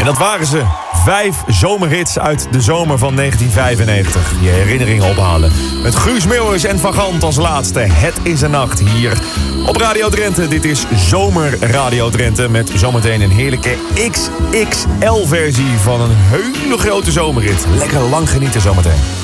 En dat waren ze. 5 zomerhits uit de zomer van 1995. Je herinneringen ophalen. Met Guus Meeuwis en Van Gant als laatste. Het is een nacht hier op Radio Drenthe. Dit is Zomer Radio Drenthe. Met zometeen een heerlijke XXL-versie van een hele grote zomerrit. Lekker lang genieten zometeen.